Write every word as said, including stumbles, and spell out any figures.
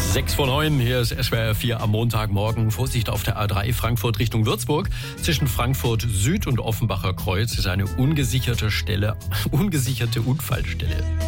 Sechs vor neun, hier ist S W R vier am Montagmorgen. Vorsicht auf der A drei Frankfurt Richtung Würzburg. Zwischen Frankfurt Süd und Offenbacher Kreuz ist eine ungesicherte Stelle, ungesicherte Unfallstelle.